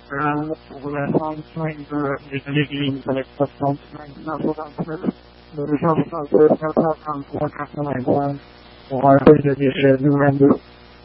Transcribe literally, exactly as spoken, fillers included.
Uygularsam ilgili selektasyon nasıl Böyle şanslar, böyle şanslar, şanslar, şanslar, şanslar, o halde de bir güvenli